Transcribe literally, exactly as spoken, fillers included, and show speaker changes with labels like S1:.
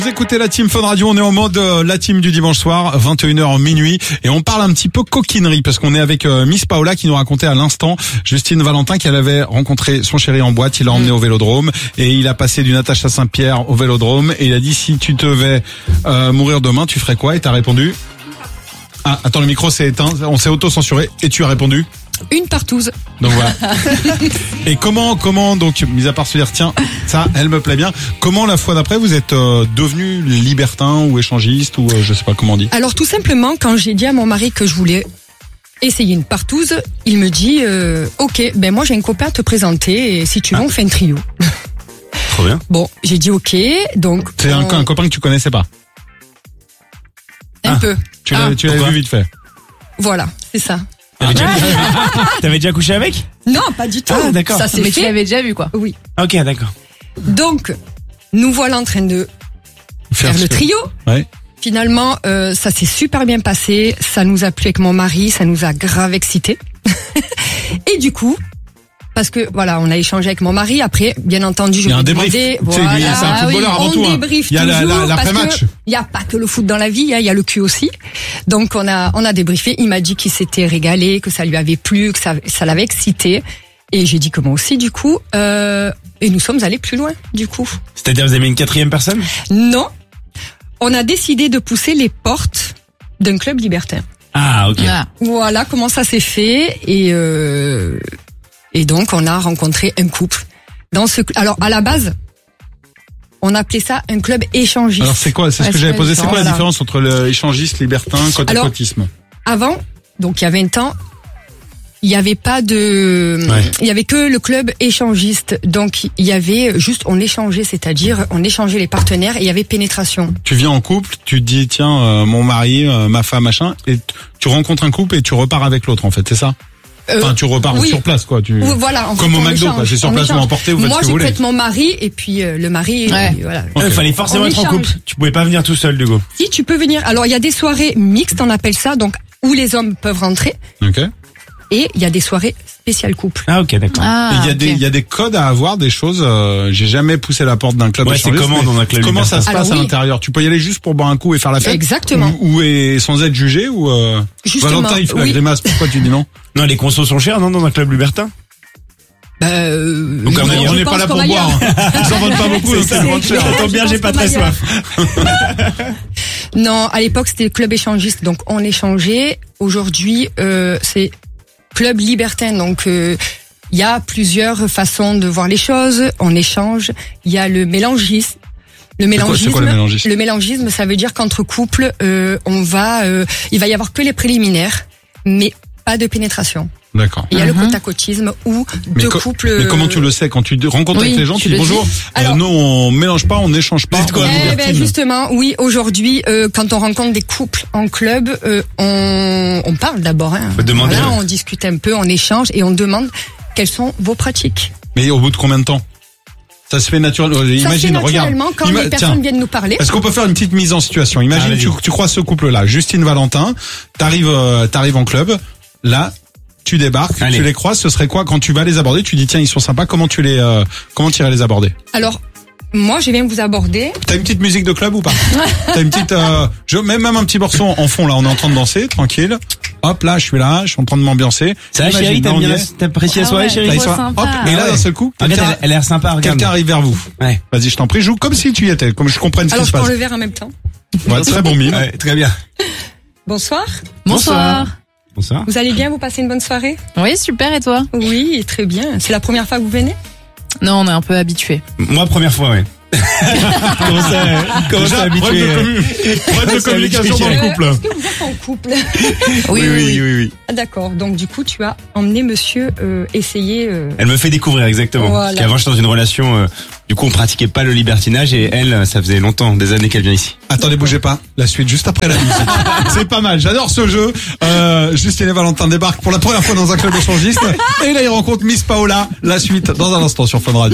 S1: Vous écoutez la team Fun Radio, on est en mode euh, la team du dimanche soir, vingt et une heures minuit, et on parle un petit peu coquinerie parce qu'on est avec euh, Miss Paola qui nous racontait à l'instant Justine Valentin qu'elle avait rencontré son chéri en boîte, il l'a emmené mmh. au Vélodrome et il a passé du Natacha Saint-Pierre au Vélodrome et il a dit si tu devais euh, mourir demain, tu ferais quoi? Et t'as répondu ah attends, le micro s'est éteint, on s'est auto-censuré et tu as répondu
S2: une partouze.
S1: Donc voilà. Et comment, comment donc, mis à part se dire tiens, ça, elle me plaît bien. Comment la fois d'après vous êtes euh, devenu libertin ou échangiste ou euh, je sais pas comment on dit.
S2: Alors tout simplement, quand j'ai dit à mon mari que je voulais essayer une partouze, il me dit euh, ok, ben moi j'ai un copain à te présenter et si tu veux ah. on fait un trio.
S1: Trop bien.
S2: Bon, j'ai dit ok, donc.
S1: C'est on... un, un copain que tu connaissais pas.
S2: Un
S1: ah.
S2: peu.
S1: Tu l'as, ah. tu l'avais vu vite fait.
S2: Voilà, c'est ça.
S3: T'avais déjà, t'avais déjà couché avec?
S2: Non, pas du tout.
S3: Ah, d'accord.
S2: Ça s'est
S4: Mais
S2: fait.
S4: tu l'avais déjà vu, quoi.
S2: Oui.
S3: Ok, d'accord.
S2: Donc, nous voilà en train de faire, faire le trio.
S1: Ouais.
S2: Finalement, euh, ça s'est super bien passé. Ça nous a plu avec mon mari, ça nous a grave excité. Et du coup, parce que voilà, on a échangé avec mon mari. Après, bien entendu, je lui ai demandé.
S1: Voilà, c'est un footballeur avant
S2: on
S1: tout.
S2: Débriefe
S1: il y a
S2: toujours
S1: la, la, l'après-match.
S2: Il y a pas que le foot dans la vie, il y a le cul aussi. Donc on a on a débriefé. Il m'a dit qu'il s'était régalé, que ça lui avait plu, que ça ça l'avait excité. Et j'ai dit que moi aussi du coup. Euh, et nous sommes allés plus loin du coup.
S3: C'est-à-dire vous avez mis une quatrième personne?
S2: Non. On a décidé de pousser les portes d'un club libertin.
S3: Ah ok.
S2: Ah. Voilà comment ça s'est fait et. Euh, Et donc, on a rencontré un couple. Dans ce, alors, à la base, on appelait ça un club échangiste.
S1: Alors, c'est quoi? C'est ce ouais, que j'avais posé. C'est quoi la différence entre le échangiste, libertin, côte-à-côtisme?
S2: Avant, donc, il y a vingt ans, il n'y avait pas de, ouais. il y avait que le club échangiste. Donc, il y avait juste, on échangeait, c'est-à-dire, on échangeait les partenaires et il y avait pénétration.
S1: Tu viens en couple, tu te dis, tiens, euh, mon mari, euh, ma femme, machin, et tu rencontres un couple et tu repars avec l'autre, en fait, c'est ça? Enfin, tu repars
S2: oui.
S1: sur place, quoi. Tu...
S2: Oui, voilà, en
S1: comme
S2: fait,
S1: au McDo, quoi. C'est sur place ou emporté, vous faites
S2: Moi,
S1: ce que vous voulez.
S2: Moi, j'ai peut-être mon mari, et puis euh, le mari,
S4: ouais.
S2: et voilà.
S3: Okay. Il fallait forcément on être échange. En couple. Tu pouvais pas venir tout seul, du coup.
S2: Si, tu peux venir. Alors, il y a des soirées mixtes, on appelle ça, donc, où les hommes peuvent rentrer.
S1: Ok.
S2: Et il y a des soirées spéciales couple.
S3: Ah, ok, d'accord.
S4: Ah,
S1: il y a
S4: okay.
S1: des, il y a des codes à avoir, des choses, euh, j'ai jamais poussé la porte d'un club.
S3: Ouais, c'est comment dans un club?
S1: Comment ça se
S2: Alors,
S1: passe
S2: oui.
S1: à l'intérieur? Tu peux y aller juste pour boire un coup et faire la fête?
S2: Exactement.
S1: Ou, ou et sans être jugé ou, euh,
S2: Justement.
S1: Valentin, il fait
S2: oui.
S1: la grimace, pourquoi tu dis non?
S3: Non, les consos sont chers, non, dans un club libertin?
S2: Bah, euh,
S1: donc,
S2: non,
S1: on n'est pas là pour boire. Ils en vendent pas beaucoup, donc ça coûte cher.
S3: Ça tombe bien, j'ai pas très soif.
S2: Non, à l'époque, c'était le club échangiste, donc on échangeait. Aujourd'hui, euh, c'est club libertin, donc il euh, y a plusieurs façons de voir les choses. On échange. Il y a le mélangisme. Le mélangisme,
S1: c'est quoi, c'est quoi le mélangisme,
S2: le mélangisme, ça veut dire qu'entre couples, euh, on va, euh, il va y avoir que les préliminaires, mais pas de pénétration.
S1: D'accord.
S2: Il y a
S4: mm-hmm.
S2: le côte-à-côtisme où
S1: mais
S2: deux
S1: co-
S2: couples.
S1: Mais comment tu le sais quand tu rencontres
S2: oui,
S1: avec les gens, tu, tu dis bonjour.
S2: Alors,
S1: euh, nous on mélange pas, on n'échange pas.
S2: Quoi, eh ben justement, oui. Aujourd'hui, euh, quand on rencontre des couples en club, euh, on, on parle d'abord. Hein.
S3: Faut demander.
S2: Voilà, on discute un peu, on échange et on demande quelles sont vos pratiques.
S1: Mais au bout de combien de temps? Ça se fait naturellement.
S2: Ça
S1: Imagine,
S2: se fait naturellement
S1: regarde.
S2: quand Ima- les personnes
S1: tiens,
S2: viennent nous parler.
S1: Est-ce qu'on peut faire une petite mise en situation? Imagine, ah, tu, tu crois ce couple-là, Justine Valentin, t'arrives, euh, t'arrives en club, là, tu débarques, Allez. tu les croises, ce serait quoi quand tu vas les aborder? Tu dis tiens, ils sont sympas, comment tu les, euh, comment tu irais les aborder?
S2: Alors, moi, je viens vous aborder.
S1: T'as une petite musique de club ou pas? T'as une petite, euh, je mets même un petit morceau en fond là, on est en train de danser, tranquille. Hop là, je suis là, je suis en train de m'ambiancer.
S3: Ça va, chérie, t'aimes bien, t'apprécies la soirée, chérie?
S1: Hop, et là d'un seul coup,
S3: quelqu'un, elle a l'air sympa, regarde.
S1: Quelqu'un arrive vers vous.
S3: Ouais.
S1: Vas-y, je t'en prie, joue comme si tu y étais, comme je comprenne ce
S2: Alors,
S1: qui se passe.
S2: Alors, je prends le verre en même temps.
S1: Ouais, très bon mime.
S3: Ouais, très bien.
S2: Bonsoir.
S4: Bonsoir.
S3: Bonsoir.
S2: Vous allez bien? Vous passez une bonne soirée?
S4: Oui, super, et toi?
S2: Oui, très bien. C'est la première fois que vous venez?
S4: Non, on est un peu habitués.
S3: Moi, première fois, ouais. comment ça, comment ça habitué?
S1: Problème de communication dans le couple.
S2: Est-ce que vous êtes en couple?
S3: oui, oui, oui, oui, oui.
S2: Ah, d'accord. Donc, du coup, tu as emmené monsieur euh, essayer. Euh...
S3: Elle me fait découvrir exactement. Voilà. Parce qu'avant, j'étais dans une relation. Euh, du coup, on pratiquait pas le libertinage et elle, ça faisait longtemps, des années qu'elle vient ici.
S1: Attendez, bougez pas. La suite juste après la musique. C'est pas mal. J'adore ce jeu. Euh, Justine et Valentin débarquent pour la première fois dans un club échangiste et là, ils rencontrent Miss Paola. La suite dans un instant sur Fun Radio.